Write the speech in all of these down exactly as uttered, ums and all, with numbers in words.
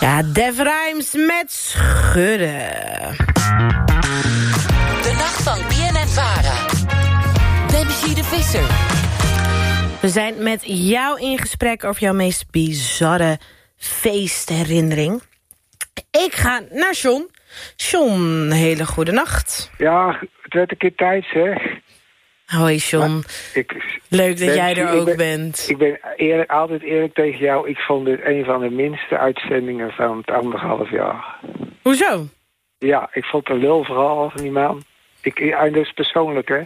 Ja, Def Rhymes met Schudden. De nacht van B N N Vara. Debbie de Visser. We zijn met jou in gesprek over jouw meest bizarre feestherinnering. Ik ga naar John. John, hele goede nacht. Ja, het werd een keer tijd, zeg. Hoi John, ik, leuk dat ben, jij er ook ben, bent. Ik ben eerlijk, altijd eerlijk tegen jou. Ik vond dit een van de minste uitzendingen van het anderhalf jaar. Hoezo? Ja, ik vond het een lulverhaal van die man. Ik, en dat is persoonlijk, hè.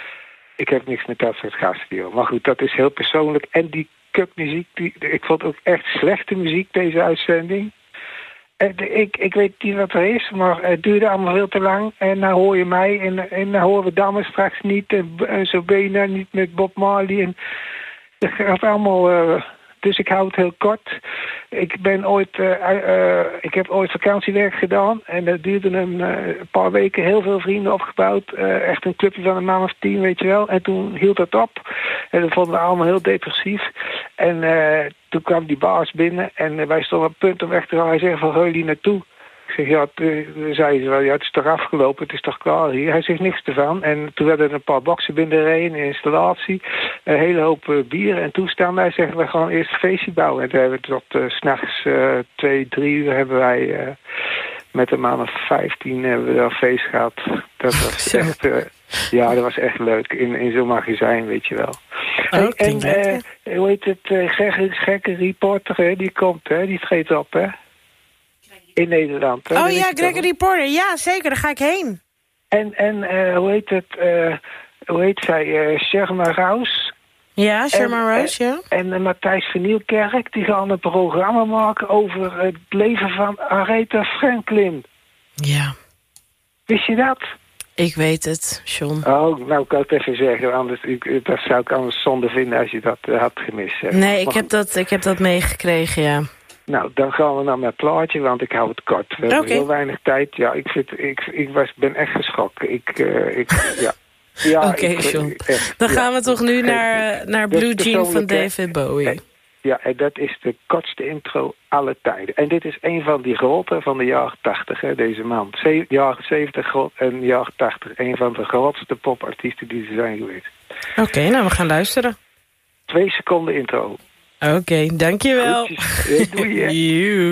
Ik heb niks met dat soort gasten, joh. Maar goed, dat is heel persoonlijk. En die cupmuziek, die, ik vond ook echt slechte muziek, deze uitzending. En ik, ik weet niet wat er is, maar het duurde allemaal veel te lang. En dan hoor je mij en, en dan horen we Damme straks niet. En, en zo ben je nou niet met Bob Marley. En dat gaat allemaal... Uh, dus ik hou het heel kort. Ik ben ooit... Uh, uh, ik heb ooit vakantiewerk gedaan. En dat duurde een, uh, een paar weken. Heel veel vrienden opgebouwd. Uh, echt een clubje van een man of tien, weet je wel. En toen hield dat op. En dat vonden we allemaal heel depressief. En uh, toen kwam die baas binnen. En uh, wij stonden op het punt om weg te gaan. Hij zei van, ga je hier naartoe? Ik zeg, ja, toen zei ze wel, ja, het is toch afgelopen, het is toch klaar hier. Hij zegt niks ervan. En toen werden er een paar boksen binnengereden, een installatie, een hele hoop uh, bieren en toestanden. Hij zegt, we gaan eerst een feestje bouwen. En toen hebben we tot uh, 's nachts uh, twee, drie uur hebben wij uh, met een man of vijftien hebben we daar een feest gehad. Dat was echt, uh, ja, dat was echt leuk. In, in zo'n magazijn, weet je wel. Oh, en uh, hoe heet het, uh, gekke, gekke reporter, hè, die komt, hè, die treedt op, hè. In Nederland. Hè? Oh ja, Gregory Porter. Ja, zeker. Daar ga ik heen. En, en uh, hoe heet het? Uh, hoe heet zij? Uh, Sherma Rouse. Ja, Sherma Rouse, ja. En uh, Matthijs van Nieuwkerk. Die gaan een programma maken over het leven van Aretha Franklin. Ja. Wist je dat? Ik weet het, John. Oh, nou ik kan het even zeggen. Anders, ik, dat zou ik anders zonde vinden als je dat uh, had gemist. Hè. Nee, ik heb, dat, ik heb dat meegekregen, ja. Nou, dan gaan we naar mijn plaatje, want ik hou het kort. We hebben okay. heel weinig tijd. Ja, ik, vind, ik, ik was, ben echt geschrokken. Ik, uh, ik, ja. ja Oké, okay, John. Echt, dan ja, gaan we toch nu naar, naar Blue Jean van David Bowie. Ja, en dat is de kortste intro alle tijden. En dit is een van die grote van de jaren tachtig, hè, deze man. Ze, jaren zeventig en jaren tachtig. Een van de grootste popartiesten die er zijn geweest. Oké, okay, nou we gaan luisteren. Twee seconden intro. Oké, okay, dankjewel. Goedjes. Doei je.